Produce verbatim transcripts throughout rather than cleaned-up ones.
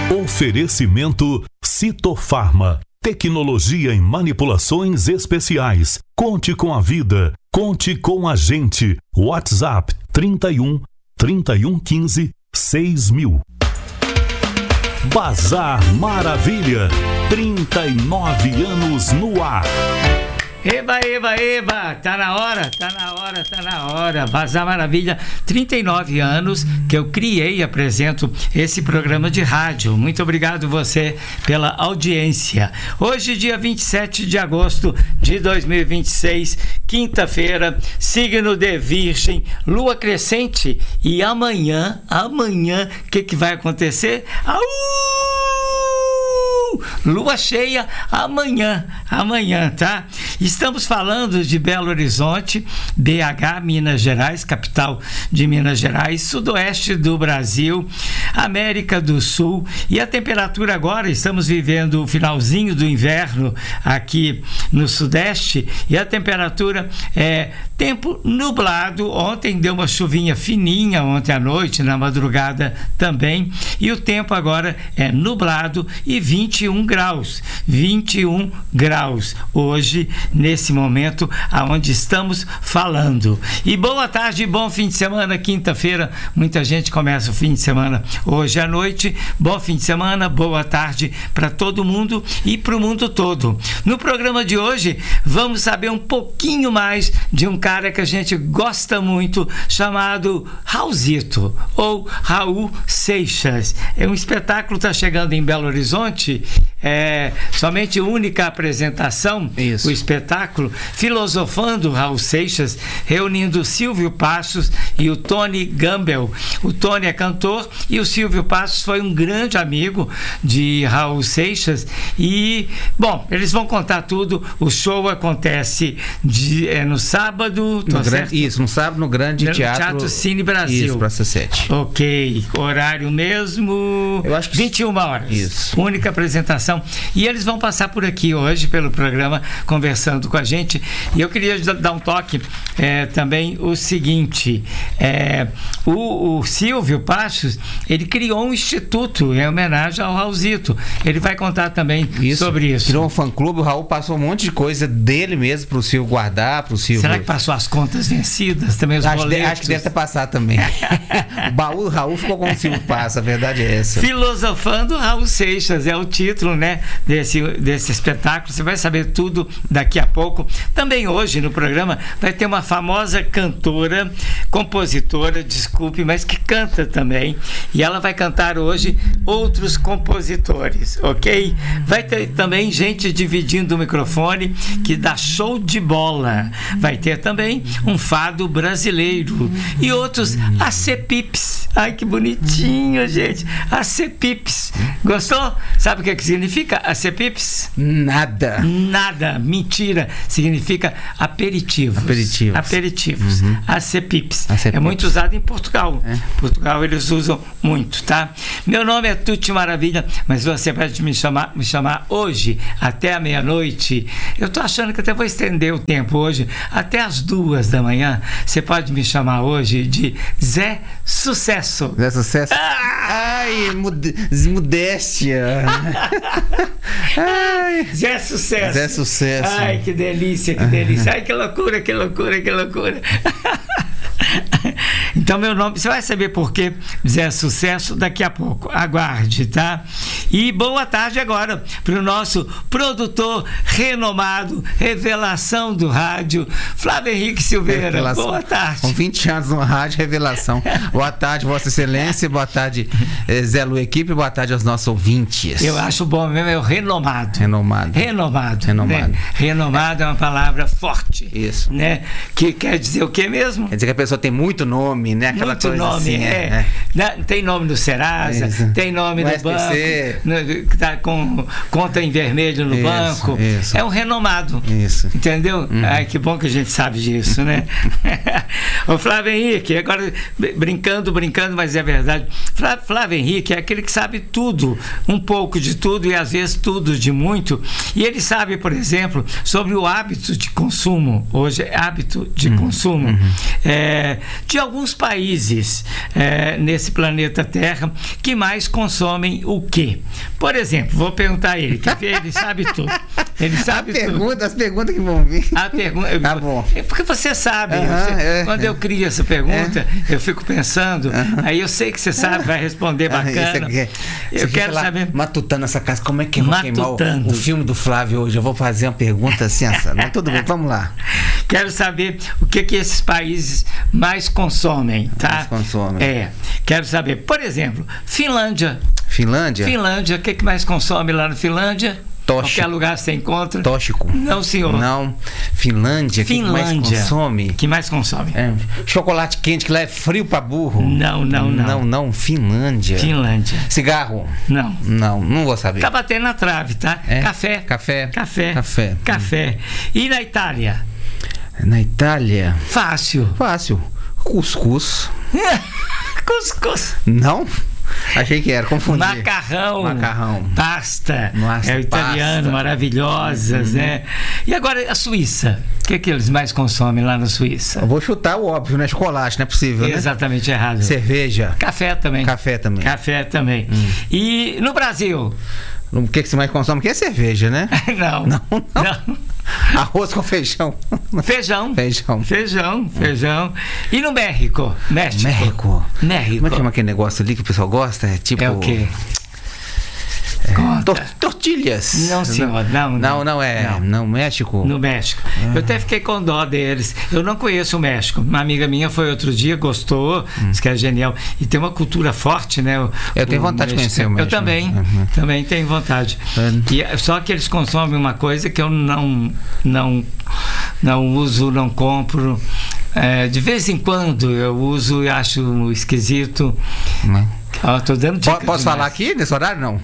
Oferecimento Citofarma. Tecnologia em manipulações especiais. Conte com a vida. Conte com a gente. WhatsApp trinta e um, trinta e um, quinze, seis mil. Bazar Maravilha. trinta e nove anos no ar. Eba, eba, eba, tá na hora, tá na hora, tá na hora. Bazar Maravilha, trinta e nove anos que eu criei e apresento esse programa de rádio. Muito obrigado você pela audiência. Hoje, dia vinte e sete de agosto de dois mil e vinte e seis, quinta-feira, signo de Virgem, lua crescente. E amanhã, amanhã, o que que vai acontecer? Au! Lua cheia amanhã, amanhã, tá? Estamos falando de Belo Horizonte, B H, Minas Gerais, capital de Minas Gerais, sudoeste do Brasil, América do Sul. E a temperatura agora, estamos vivendo o finalzinho do inverno aqui no sudeste, e a temperatura é tempo nublado. Ontem deu uma chuvinha fininha, ontem à noite, na madrugada também, e o tempo agora é nublado e vinte e um graus, vinte e um graus hoje, nesse momento aonde estamos falando. E boa tarde, bom fim de semana, quinta-feira, muita gente começa o fim de semana hoje à noite. Bom fim de semana, boa tarde para todo mundo e para o mundo todo. No programa de hoje vamos saber um pouquinho mais de um cara que a gente gosta muito, chamado Raulzito, ou Raul Seixas. É um espetáculo que está chegando em Belo Horizonte. É somente única apresentação. Isso. O espetáculo Filosofando Raul Seixas, reunindo o Silvio Passos e o Tony Gambel. O Tony é cantor e o Silvio Passos foi um grande amigo de Raul Seixas. E, bom, eles vão contar tudo. O show acontece de, é, no sábado. No grande, isso, no sábado no Grande no Teatro, Teatro Cine Brasil. Isso, Praça sete. Ok, horário mesmo. Eu acho que vinte e uma horas. Isso. Única apresentação. E eles vão passar por aqui hoje pelo programa conversando com a gente. E eu queria dar um toque é, também o seguinte, é, o, o Silvio Passos, ele criou um instituto em homenagem ao Raulzito. Ele vai contar também isso. sobre isso. Criou um fã-clube, o Raul passou um monte de coisa dele mesmo pro Silvio guardar, pro Silvio... Será que passou as contas vencidas também, os acho, boletos? De, acho que deve ter passado também. O baú do Raul ficou com o Silvio Passos, a verdade é essa. Filosofando Raul Seixas é o título, né, desse, desse espetáculo. Você vai saber tudo daqui a pouco. Também hoje no programa vai ter uma famosa cantora, compositora, desculpe, mas que canta também, e ela vai cantar hoje outros compositores, ok? Vai ter também gente dividindo o microfone que dá show de bola. Vai ter também um fado brasileiro e outros acepips. Ai, que bonitinho, gente. Acepips. Gostou? Sabe o que, é que significa acepips? Nada. Nada. Mentira. Significa aperitivos. Aperitivos. Aperitivos. Uhum. Acepips. Acepips. É muito usado em Portugal. É. Portugal eles usam muito, tá? Meu nome é Tuti Maravilha, mas você pode me chamar, me chamar hoje até a meia-noite. Eu tô achando que até vou estender o tempo hoje até as duas da manhã. Você pode me chamar hoje de Zé Sucesso. Zé Sucesso? Ah! Ai, mude, modéstia. Ai, Zé Sucesso. Zé Sucesso. Ai, que delícia, que delícia. Ai, que loucura, que loucura, que loucura. Então, meu nome, você vai saber por que Zé Sucesso daqui a pouco. Aguarde, tá? E boa tarde agora para o nosso produtor renomado, revelação do rádio, Flávio Henrique Silveira. Revelação. Boa tarde. Com vinte anos no rádio, revelação. Boa tarde, Vossa Excelência. Boa tarde, Zé Lu Equipe. Boa tarde aos nossos ouvintes. Eu acho bom mesmo, é o renomado. Renomado. Renomado. Renomado. Né? Renomado é uma palavra forte. Isso. Né? Que quer dizer o que mesmo? Quer dizer que a pessoa tem muito nome, né? Aquela muito coisa nome, assim, é. é. Tem nome do Serasa, isso. Tem nome o do S P C. Banco, que está com conta em vermelho no isso, banco. Isso. É um renomado. Isso. Entendeu? Uhum. Ai, que bom que a gente sabe disso, né? O Flávio Henrique, agora brincando, brincando, mas é verdade. Flávio, Flávio Henrique é aquele que sabe tudo, um pouco de tudo e às vezes tudo de muito. E ele sabe, por exemplo, sobre o hábito de consumo. Hoje é hábito de uhum. consumo. Uhum. É, de alguns países é, nesse planeta Terra que mais consomem o quê? Por exemplo, vou perguntar a ele, que ele sabe tudo. Ele sabe a pergunta, tudo. As perguntas que vão vir. A pergunta, tá bom. É porque você sabe. Uhum, você, é, quando é. eu crio essa pergunta, é. eu fico pensando, uhum. aí eu sei que você sabe, vai responder bacana. Você, eu você quero saber. Matutando essa casa, como é que eu vou queimar o, o filme do Flávio hoje? Eu vou fazer uma pergunta assim, assada. Mas tudo bem, vamos lá. Quero saber o que, que esses países mais consomem, tá? Mais consomem. É. Quero saber, por exemplo, Finlândia. Finlândia? Finlândia, o que, que mais consome lá na Finlândia? Tóxico. Qualquer lugar você encontra. Tóxico. Não, senhor. Não. Finlândia, Finlândia. que mais consome? Que mais consome? É. Chocolate quente, que lá é frio pra burro. Não, não, não. Não, não. Finlândia. Finlândia. Cigarro? Não. Não, não vou saber. Tá batendo na trave, tá? É? Café. Café. Café. Café. Café. E na Itália? Na Itália? Fácil. Fácil. Cuscuz. Cuscuz. Não? Achei que era, confundi. Macarrão. Macarrão. Pasta. Nossa, é o italiano, pasta. Maravilhosas, uhum. né? E agora a Suíça. O que, é que eles mais consomem lá na Suíça? Eu vou chutar o óbvio, né? Chocolate, não é possível, né? Exatamente errado. Cerveja. Café também. Café também. Café também. Hum. E no Brasil? O que, que você mais consome? Que é cerveja, né? Não. Não, não. não. Arroz com feijão. Feijão. Feijão. Feijão, feijão. E no México? México. México. México. Como é que chama aquele negócio ali que o pessoal gosta? É tipo... É o quê? É, tor tortilhas. Não, senhor, não. Não, não, não é. Não, não México. No México. Ah. Eu até fiquei com dó deles. Eu não conheço o México. Uma amiga minha foi outro dia, gostou, hum. disse que é genial. E tem uma cultura forte, né? O, eu tenho vontade de conhecer o México. Eu também, uhum. também tenho vontade. É. E, só que eles consomem uma coisa que eu não, não, não uso, não compro. É, de vez em quando eu uso e acho esquisito. Hum. Ó, tô dando dica. Posso falar aqui nesse horário? Não.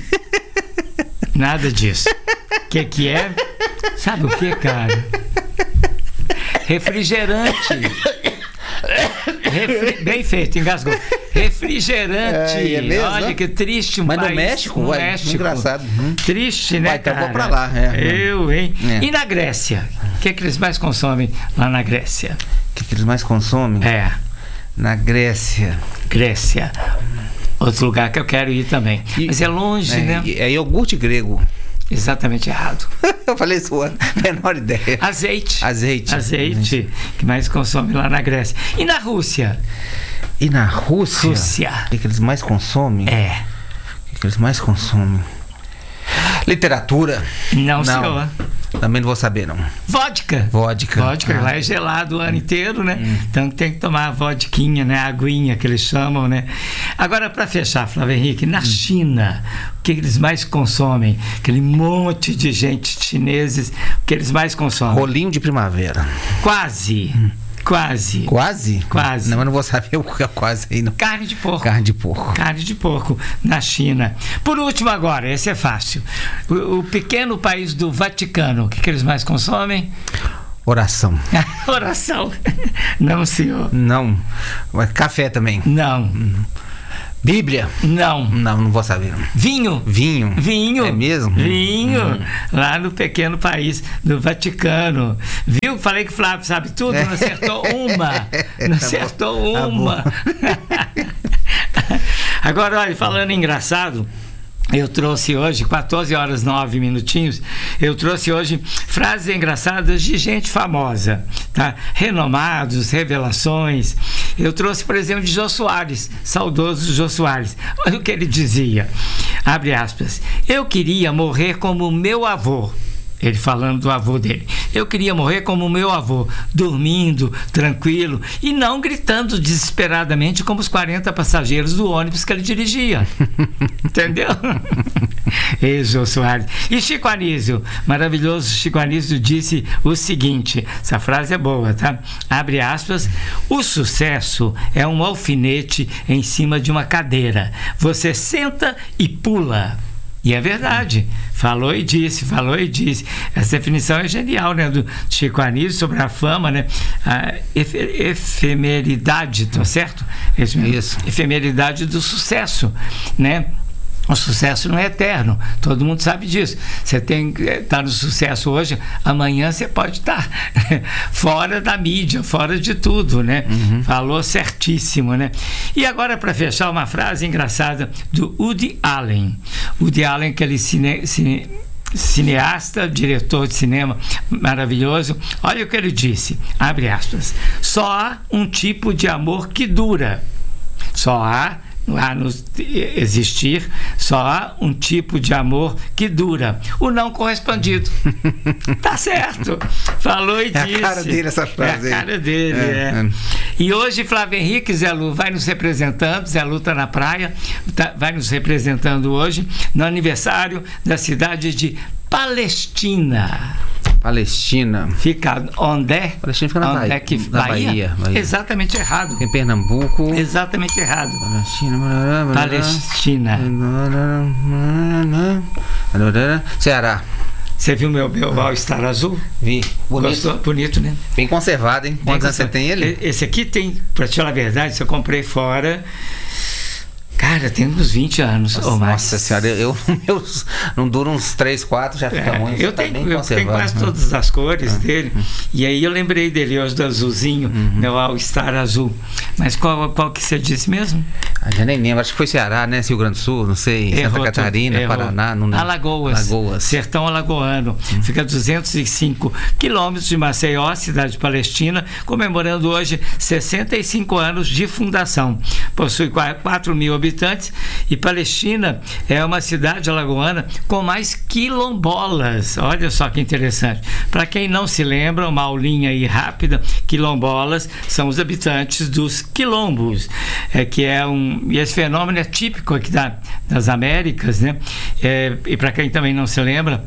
Nada disso. O que que é? Sabe o que, cara? Refrigerante. Refri... Bem feito, engasgou. Refrigerante. É, é mesmo, olha né? que triste um Mas país. no México? No Ué, México. Engraçado. Hum. Triste, né, Vai, então cara? vou pra lá. É, eu, hein? É. E na Grécia? O que, que eles mais consomem lá na Grécia? O que, que eles mais consomem? É. Na Grécia. Grécia. Outro lugar que eu quero ir também. E, mas é longe, é, né? É iogurte grego. Exatamente errado. Eu falei isso, menor ideia. Azeite. Azeite. Azeite, que mais consome lá na Grécia. E na Rússia? E na Rússia? Rússia. O que, que eles mais consomem? É. O que, que eles mais consomem? Literatura? Não, não, senhor. Também não vou saber, não. Vodka. Vodka. Vodka, ah. Lá é gelado o ano inteiro, né? Hum. Então tem que tomar a vodquinha, né? A aguinha que eles chamam, né? Agora, para fechar, Flávio Henrique, na hum. China, o que eles mais consomem? Aquele monte de gente chineses, o que eles mais consomem? Rolinho de primavera. Quase. Hum. Quase. Quase? Quase. Não, eu não vou saber o que é quase aí, não. Carne de porco. Carne de porco. Carne de porco na China. Por último agora, esse é fácil. O, o pequeno país do Vaticano, o que, que eles mais consomem? Oração. Oração. Não, senhor. Não. Café também. Não. Hum. Bíblia? Não. Não, não vou saber. Não. Vinho? Vinho. Vinho. É mesmo? Vinho. Hum. Lá no pequeno país do Vaticano. Viu? Falei que o Flávio sabe tudo, não acertou uma. Não acertou tá uma. Agora, olha, falando engraçado, eu trouxe hoje, quatorze horas nove minutinhos, eu trouxe hoje frases engraçadas de gente famosa, tá? Renomados, revelações. Eu trouxe, por exemplo, de Jô Soares, saudoso Jô Soares. Olha o que ele dizia, abre aspas, eu queria morrer como meu avô. Ele falando do avô dele. Eu queria morrer como meu avô, dormindo, tranquilo, e não gritando desesperadamente como os quarenta passageiros do ônibus que ele dirigia. Entendeu? Ei, Jô Soares. E Chico Anísio, maravilhoso Chico Anísio, disse o seguinte, essa frase é boa, tá? Abre aspas, o sucesso é um alfinete em cima de uma cadeira. Você senta e pula. E é verdade, falou e disse, falou e disse. Essa definição é genial, né, do Chico Anísio sobre a fama, né? A efe, efemeridade, tá certo? Isso. Efemeridade do sucesso, né? O sucesso não é eterno, todo mundo sabe disso. Você tem que estar no sucesso hoje, amanhã você pode estar fora da mídia, fora de tudo, né? Uhum. Falou certíssimo, né? E agora, para fechar, uma frase engraçada do Woody Allen. Woody Allen, aquele cine, cine, cineasta, diretor de cinema maravilhoso. Olha o que ele disse, abre aspas: só há um tipo de amor que dura. Só há Há no existir, só há um tipo de amor que dura: o não correspondido. Tá certo. Falou e disse. É a cara dele essa frase. É a cara dele, é. é. é. E hoje, Flávio Henrique, Zé Lu, vai nos representando. Zé Lu tá na praia, tá, vai nos representando hoje no aniversário da cidade de Palestina. Palestina. Fica onde é? Palestina fica na, onde Bahia, é que, na Bahia? Bahia, Bahia. Exatamente errado. Em Pernambuco. Exatamente errado. Palestina. Palestina. Ceará. Você viu meu, meu All-Star azul? Vi. Bonito. Gostou? Bonito, né? Bem conservado, hein? Quantos anos você tem ele? Esse aqui tem, pra te falar a verdade, se eu comprei fora... Cara, tem uns vinte anos nossa, ou mais. Nossa senhora, eu, eu não duro uns três, quatro, já fica é, ruim. Eu, tá tenho, eu tenho quase né? todas as cores uhum. dele. E aí eu lembrei dele hoje do azulzinho, uhum. meu All-Star azul. Mas qual, qual que você disse mesmo? Ah, já nem lembro, acho que foi Ceará, né? Rio Grande do Sul, não sei, errou, Santa Catarina, errou. Paraná. Não lembro. Alagoas, Alagoas, sertão alagoano. Uhum. Fica a duzentos e cinco quilômetros de Maceió, cidade palestina, comemorando hoje sessenta e cinco anos de fundação. Possui quatro mil habitantes. E Palestina é uma cidade alagoana com mais quilombolas. Olha só que interessante. Para quem não se lembra, uma aulinha aí rápida: quilombolas são os habitantes dos quilombos, é, que é um, e esse fenômeno é típico aqui da, das Américas, né? É, e para quem também não se lembra,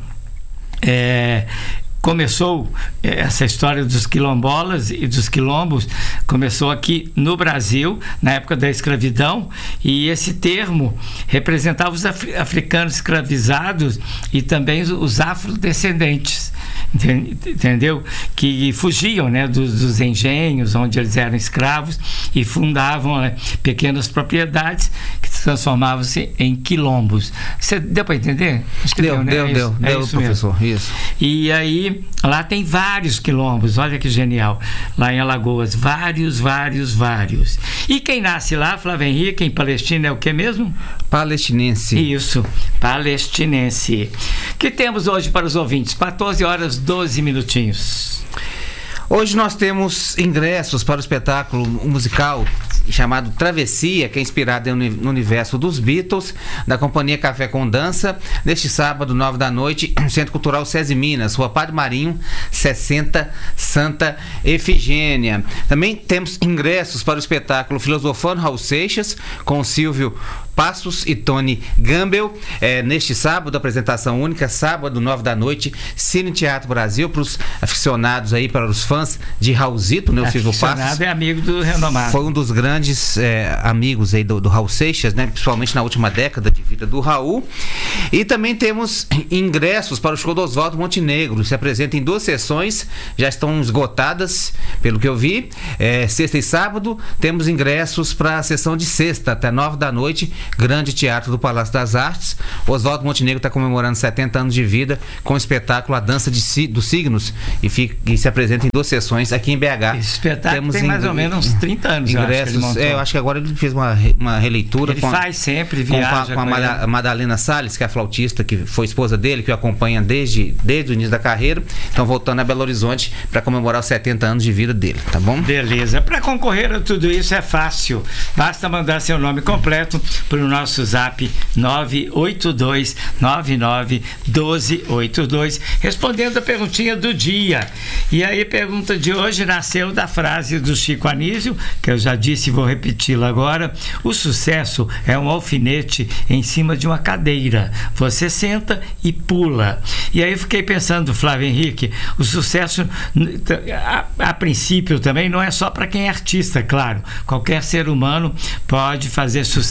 é, começou essa história dos quilombolas e dos quilombos, começou aqui no Brasil, na época da escravidão, e esse termo representava os africanos escravizados e também os afrodescendentes, entendeu? Que fugiam, né, dos, dos engenhos onde eles eram escravos e fundavam, né, pequenas propriedades que se transformavam-se em quilombos. Você deu para entender? Acho que deu, deu, né? deu, é deu, é deu, professor, mesmo. Isso. E aí lá tem vários quilombos, olha que genial, lá em Alagoas, vários, vários, vários. E quem nasce lá, Flávio Henrique, em Palestina, é o que mesmo? Palestinense. Isso, palestinense. Que temos hoje para os ouvintes? quatorze horas, doze minutinhos. Hoje nós temos ingressos para o espetáculo musical chamado Travessia, que é inspirado no universo dos Beatles, da companhia Café com Dança, neste sábado, nove da noite, no Centro Cultural SESI Minas, Rua Padre Marinho, sessenta, Santa Efigênia. Também temos ingressos para o espetáculo Filosofando Raul Seixas, com Silvio Passos e Tony Gamble, é, neste sábado, apresentação única, sábado, nove da noite, Cine Teatro Brasil, para os aficionados aí, para os fãs de Raulzito, né, o Silvio Passos. É amigo do renomado. Foi um dos grandes é, amigos aí do, do Raul Seixas, né, principalmente na última década de vida do Raul. E também temos ingressos para o show do Oswaldo Montenegro, se apresenta em duas sessões, já estão esgotadas, pelo que eu vi, é, sexta e sábado. Temos ingressos para a sessão de sexta, até nove da noite, Grande Teatro do Palácio das Artes. Oswaldo Montenegro está comemorando setenta anos de vida com o espetáculo A Dança de si, dos Signos, e, fica, e se apresenta em duas sessões aqui em B H. Esse espetáculo Temos tem mais ou menos uns trinta anos. Ingressos, eu acho, que é, eu acho que agora ele fez uma, uma releitura. Ele com faz a, sempre, viaja com a, com a, a Madalena Salles, que é a flautista, que foi esposa dele, que o acompanha desde, desde o início da carreira. Estão voltando a Belo Horizonte para comemorar os setenta anos de vida dele, tá bom? Beleza. Para concorrer a tudo isso é fácil. Basta mandar seu nome completo para o nosso zap nove oito dois nove nove um dois oito dois, respondendo a perguntinha do dia. E aí, a pergunta de hoje nasceu da frase do Chico Anísio, que eu já disse e vou repeti-la agora: o sucesso é um alfinete em cima de uma cadeira, você senta e pula. E aí eu fiquei pensando, Flávio Henrique, o sucesso a, a princípio também não é só para quem é artista, claro, qualquer ser humano pode fazer sucesso em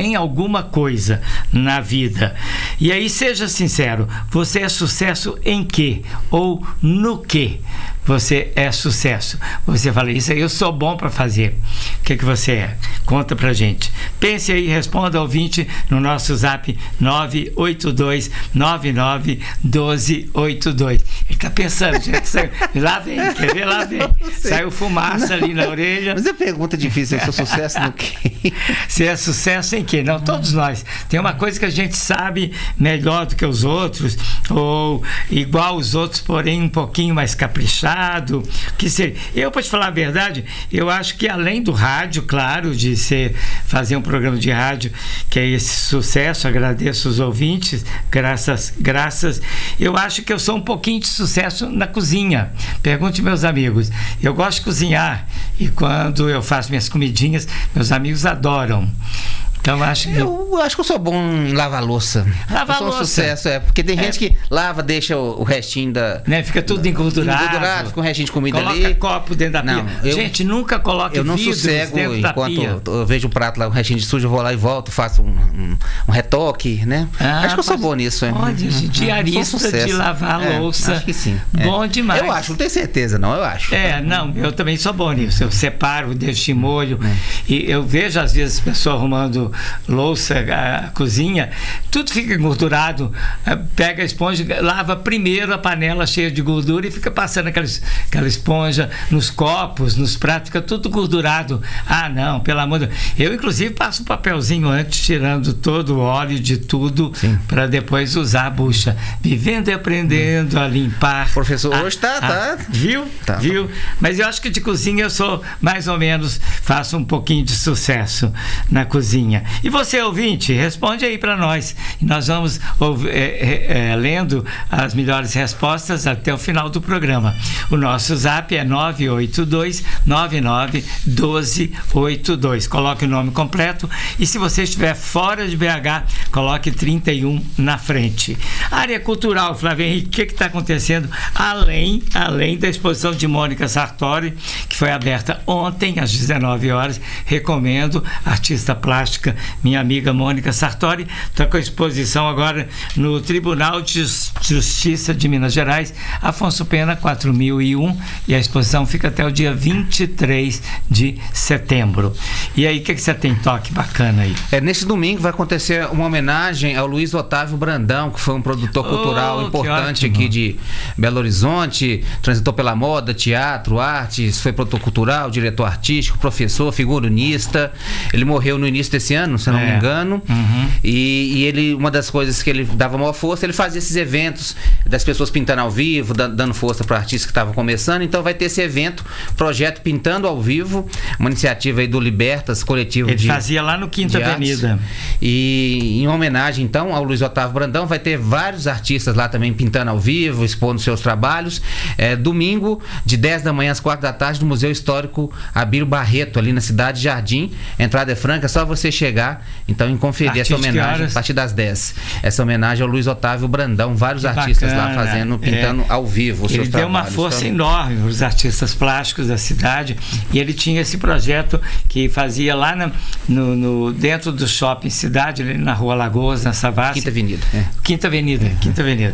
tem alguma coisa na vida. E aí, seja sincero, você é sucesso em quê? Ou no quê você é sucesso? Você fala, isso aí eu sou bom para fazer. O que, que você é? Conta pra gente. Pense aí, responda, ouvinte, no nosso zap nove oito dois nove nove um dois oito dois. Ele tá pensando, gente, saiu, lá vem, quer ver? Lá vem. Saiu fumaça ali na orelha. Mas é pergunta difícil, eu sou sucesso no quê? Você é sucesso em quê? Não, todos nós. Tem uma coisa que a gente sabe melhor do que os outros, ou igual os outros, porém um pouquinho mais caprichado. Que seria. Eu, para te falar a verdade, eu acho que além do rádio, claro, de ser, fazer um programa de rádio, que é esse sucesso, agradeço os ouvintes, graças, graças, eu acho que eu sou um pouquinho de sucesso na cozinha. Pergunte meus amigos. Eu gosto de cozinhar e quando eu faço minhas comidinhas, meus amigos adoram. Então, acho que... Eu acho que eu sou bom em lavar louça. Lavar eu sou louça. um sucesso, é. Porque tem É. gente que lava, deixa o, o restinho da... Né? Fica tudo engordurado. Engordurado, fica um restinho de comida coloca ali. Coloca copo dentro da pia. Não, eu- Gente, nunca coloque Eu não vidros sossego dentro da enquanto pia. eu vejo o prato lá, o restinho de sujo, eu vou lá e volto, faço um, um, um retoque, né? Ah, acho que eu sou pode- bom nisso, é. Olha, gente, diarista Sou um sucesso. de lavar É, louça. acho que sim. é. Bom demais. Eu acho, não tenho certeza, não, eu acho. É, não, eu também sou bom nisso. Eu separo, deixo de molho. E eu vejo, às vezes, pessoas arrumando louça, a cozinha, tudo fica engordurado. Pega a esponja, lava primeiro a panela cheia de gordura e fica passando aquela, aquela esponja nos copos, nos pratos, fica tudo gordurado. Ah, não, pelo amor de Deus. Eu, inclusive, passo um papelzinho antes, tirando todo o óleo de tudo, para depois usar a bucha. Vivendo e aprendendo a limpar. Professor, Ah, hoje tá, ah, tá. Viu? Tá. Viu? Mas eu acho que de cozinha eu sou mais ou menos, faço um pouquinho de sucesso na cozinha. E você, ouvinte, responde aí para nós. E nós vamos ouvi- é, é, é, lendo as melhores respostas até o final do programa. O nosso zap é nove oito dois nove nove um dois oito dois. Coloque o nome completo e se você estiver fora de B H, coloque trinta e um na frente. Área cultural, Flávio Henrique, o que está acontecendo além, além da exposição de Mônica Sartori, que foi aberta ontem às dezenove horas. Recomendo, artista plástica, minha amiga Mônica Sartori, está com a exposição agora no Tribunal de Justiça de Minas Gerais, Afonso Pena quatro mil e um, e a exposição fica até o dia vinte e três de setembro. E aí, o que, que você tem toque bacana aí? É, neste domingo vai acontecer uma homenagem ao Luiz Otávio Brandão, que foi um produtor Oh, cultural que importante ótimo. aqui de Belo Horizonte, transitou pela moda, teatro, artes, foi produtor cultural, diretor artístico, professor, figurinista. Ele morreu no início desse ano, se eu não É. me engano. Uhum. E, e ele, uma das coisas que ele dava maior força, ele fazia esses eventos das pessoas pintando ao vivo, da- dando força para artistas que estavam começando. Então vai ter esse evento, projeto Pintando ao Vivo, uma iniciativa aí do Libertas, coletivo Ele de fazia lá no Quinta de artes. Avenida. E em homenagem, então, ao Luiz Otávio Brandão, vai ter vários artistas lá também pintando ao vivo, expondo seus trabalhos. É, domingo, de dez da manhã às quatro da tarde, no Museu Histórico Abílio Barreto, ali na cidade de Jardim. A entrada é franca, é só você chegar, então, e conferir A essa partir de que homenagem horas? a partir das dez. Essa homenagem ao Luiz Otávio Brandão, vários Que artistas lá bacana. fazendo, pintando É. ao vivo os Ele seus deu uma trabalhos. força Então, enorme para os artistas plásticos da cidade, e ele tinha esse projeto que fazia lá na- no, no- dentro do shopping cidade, ali na Rua Lagoas, na Savassi. Quinta Avenida. É. Quinta Avenida, Quinta Avenida.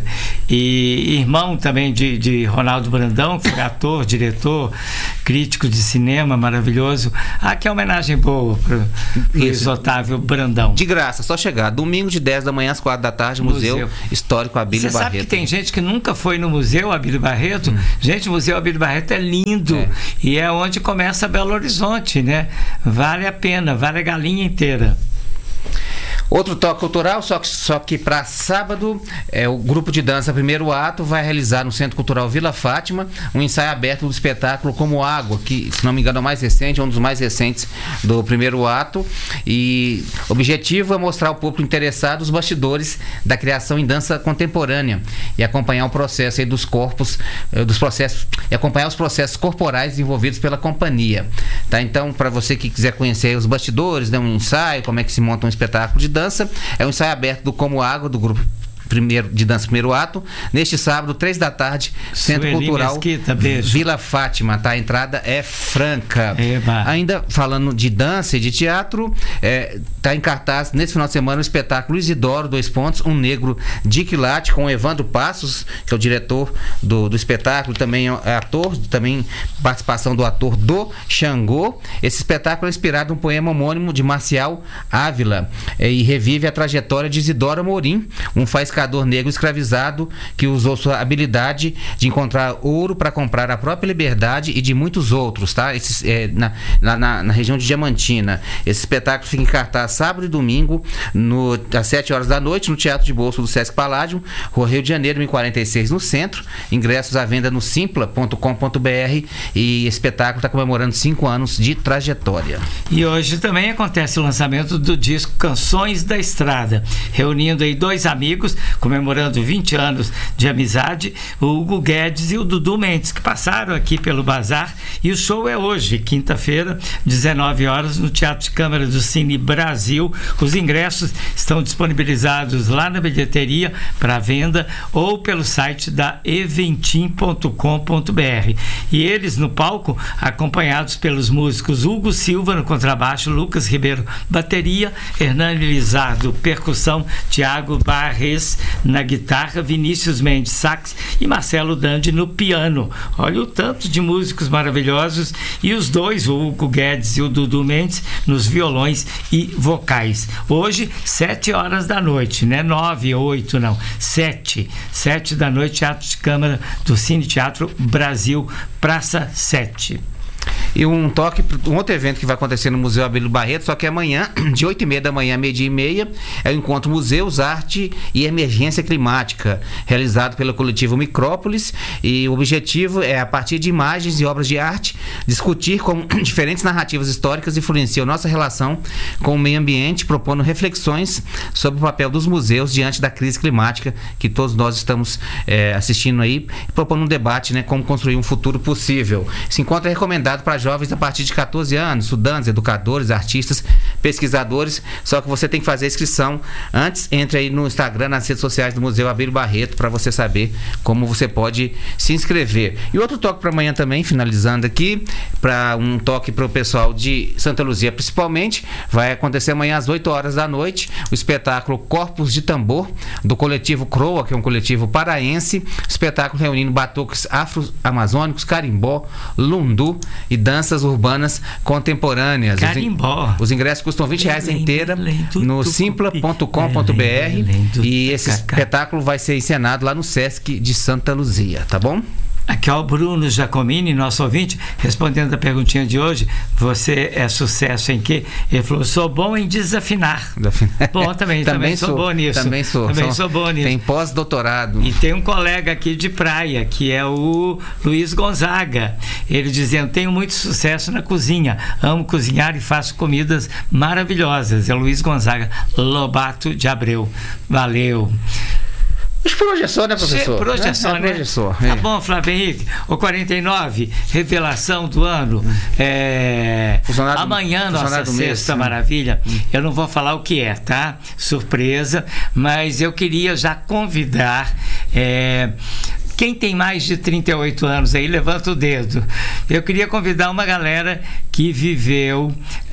E irmão também de, de Ronaldo Brandão, que foi ator, diretor, crítico de cinema maravilhoso. Ah, que homenagem boa para Luiz Isso. Otávio Brandão. De graça, só chegar. Domingo, de dez da manhã às quatro da tarde, Museu, Museu. Histórico Abílio Você Barreto. sabe que tem gente que nunca foi no Museu Abílio Barreto? Gente, o Museu Abílio Barreto é lindo. É. E é onde começa Belo Horizonte, né? Vale a pena, vale a galinha inteira. Outro toque cultural, só que, só que para sábado, é, o grupo de dança Primeiro Ato vai realizar no Centro Cultural Vila Fátima um ensaio aberto do espetáculo Como Água, que, se não me engano, é o mais recente, é um dos mais recentes do Primeiro Ato. E o objetivo é mostrar ao público interessado os bastidores da criação em dança contemporânea e acompanhar o processo aí dos corpos, eh, dos processos, e acompanhar os processos corporais desenvolvidos pela companhia. Tá? Então, para você que quiser conhecer os bastidores, né, um ensaio, como é que se monta um espetáculo de dança, é um ensaio aberto do Como Água, do grupo primeiro, de dança primeiro ato, neste sábado, três da tarde, Centro Sueli Cultural Mesquita, beijo. Vila Fátima, tá? A entrada é franca. Eba. Ainda falando de dança e de teatro, é, tá em cartaz nesse final de semana o espetáculo Isidoro, dois pontos, um negro de quilate, com o Evandro Passos, que é o diretor do, do espetáculo, também é ator, também participação do ator do Xangô. Esse espetáculo é inspirado em um poema homônimo de Marcial Ávila é, e revive a trajetória de Isidoro Amorim, um faiscador negro escravizado que usou sua habilidade de encontrar ouro para comprar a própria liberdade e de muitos outros, tá? Esses, é, na, na, na região de Diamantina. Esse espetáculo fica em cartaz sábado e domingo, no, às sete horas da noite, no Teatro de Bolso do Sesc Paládio, Rua Rio de Janeiro, em quarenta e seis, no centro. Ingressos à venda no simpla ponto com ponto br, e esse espetáculo está comemorando cinco anos de trajetória. E hoje também acontece o lançamento do disco Canções da Estrada, reunindo aí dois amigos, comemorando vinte anos de amizade, o Hugo Guedes e o Dudu Mendes, que passaram aqui pelo Bazar, e o show é hoje, quinta-feira, dezenove horas, no Teatro de Câmara do Cine Brasil. Os ingressos estão disponibilizados lá na bilheteria para venda ou pelo site da eventim ponto com ponto br. E eles no palco, acompanhados pelos músicos Hugo Silva no contrabaixo, Lucas Ribeiro bateria, Hernani Lizardo percussão, Tiago Barres na guitarra, Vinícius Mendes sax e Marcelo Dandi no piano. Olha o tanto de músicos maravilhosos, e os dois, o Hugo Guedes e o Dudu Mendes, nos violões e vocais. Hoje, sete horas da noite, né? Nove, oito, não. Sete. Sete da noite, Teatro de Câmara do Cine Teatro Brasil, Praça sete. E um toque, um outro evento que vai acontecer no Museu Abílio Barreto, só que amanhã, de oito e meia da manhã a meio-dia e meia, é o encontro Museus, Arte e Emergência Climática, realizado pelo coletivo Micrópolis, e o objetivo é, a partir de imagens e obras de arte, discutir como diferentes narrativas históricas influenciam nossa relação com o meio ambiente, propondo reflexões sobre o papel dos museus diante da crise climática que todos nós estamos é, assistindo aí, propondo um debate, né, como construir um futuro possível. Esse encontro é recomendado para jovens a partir de catorze anos, estudantes, educadores, artistas, pesquisadores, só que você tem que fazer a inscrição antes. Entre aí no Instagram, nas redes sociais do Museu Abílio Barreto, para você saber como você pode se inscrever. E outro toque para amanhã também, finalizando aqui, para um toque para o pessoal de Santa Luzia principalmente, vai acontecer amanhã às oito horas da noite, o espetáculo Corpos de Tambor, do coletivo Croa, que é um coletivo paraense, espetáculo reunindo batuques afro-amazônicos, carimbó, lundu e danças urbanas contemporâneas. Carimbó. Os, os ingressos custam vinte reais inteira no simpla ponto com ponto br, e esse espetáculo vai ser encenado lá no Sesc de Santa Luzia, tá bom? Aqui é o Bruno Giacomini, nosso ouvinte, respondendo a perguntinha de hoje. Você é sucesso em quê? Ele falou, sou bom em desafinar. Bom, também, também, também sou, sou bom nisso. Também sou. Também sou, sou bom nisso. Tem pós-doutorado. E tem um colega aqui de praia, que é o Luiz Gonzaga. Ele dizendo, tenho muito sucesso na cozinha, amo cozinhar e faço comidas maravilhosas. É o Luiz Gonzaga Lobato de Abreu. Valeu. Acho que por hoje é só, né, professor? Por hoje é só, é, né? Por hoje é só. Tá é. bom, Flávio Henrique. O quarenta e nove, revelação do ano. É... Amanhã, nossa Sexta mês, Maravilha. Hum. Eu não vou falar o que é, tá? Surpresa. Mas eu queria já convidar... É... Quem tem mais de trinta e oito anos aí, levanta o dedo. Eu queria convidar uma galera que viveu,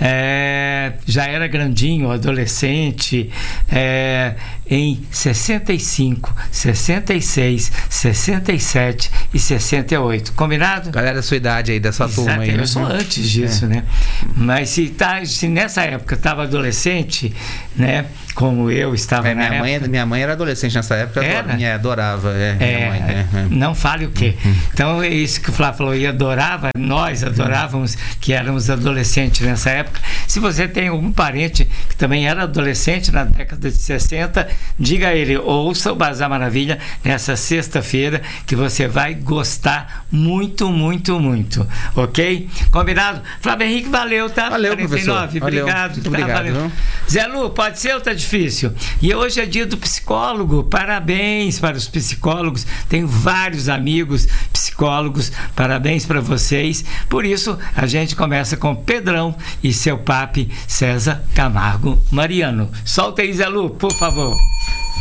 é, já era grandinho, adolescente, é, em sessenta e cinco, sessenta e seis, sessenta e sete e sessenta e oito. Combinado? Galera da sua idade aí, da sua Exato, turma aí. Eu né? sou antes disso, é. né? Mas se, tá, se nessa época estava adolescente, né? Como eu estava é, na minha época. Mãe, minha mãe era adolescente nessa época, era? Minha, adorava. É, é, minha mãe, é, é. Não fale o quê. Uhum. Então, é isso que o Flávio falou, e adorava, nós adorávamos que éramos adolescentes nessa época. Se você tem algum parente que também era adolescente na década de sessenta, diga a ele, ouça o Bazar Maravilha nessa sexta-feira, que você vai gostar muito, muito, muito. Ok? Combinado? Flávio Henrique, valeu, tá? Valeu, quarenta e nove, professor. obrigado. Muito tá, obrigado. Valeu. Zé Lu, pode ser ou tá difícil? E hoje é dia do psicólogo. Parabéns para os psicólogos. Tenho vários amigos psicólogos. Parabéns para vocês. Por isso, a gente começa com Pedrão e seu papi César Camargo Mariano. Solta aí, Zé Lu, por favor.